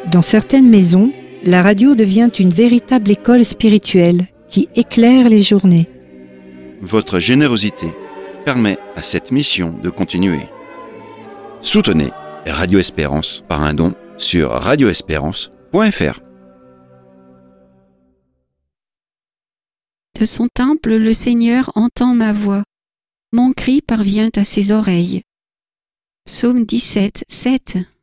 Dans certaines maisons, la radio devient une véritable école spirituelle qui éclaire les journées. Votre générosité permet à cette mission de continuer. Soutenez Radio Espérance par un don sur radioespérance.fr. De son temple, le Seigneur entend ma voix. Mon cri parvient à ses oreilles. Psaume 17, 7.